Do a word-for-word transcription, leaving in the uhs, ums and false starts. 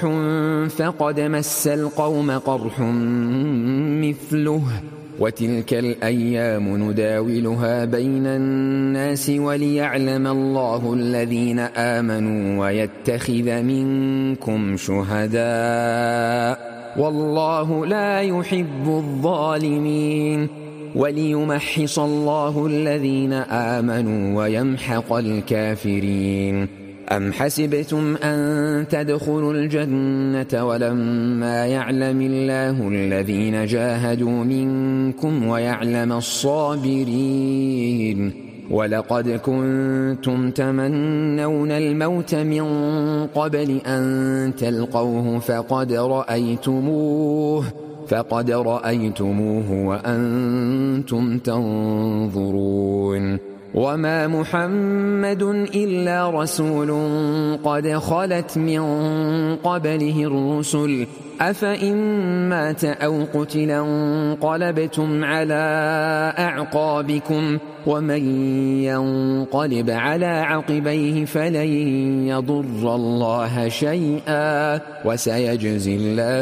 قرح فقد مس القوم قرح مثله وتلك الأيام نداولها بين الناس وليعلم الله الذين آمنوا ويتخذ منكم شهداء والله لا يحب الظالمين وليمحص الله الذين آمنوا ويمحق الكافرين. أم حسبتم أن تدخلوا الجنة ولما يعلم الله الذين جاهدوا منكم ويعلم الصابرين ولقد كنتم تمنون الموت من قبل أن تلقوه فقد رأيتموه فقد رأيتموه وأنتم تنظرون وما محمد إلا رسول قد خلت من قبله الرسل أفإن مات أو قتل انقلبتم على أعقابكم ومن ينقلب على عقبيه فلن يضر الله شيئا وسيجزي الله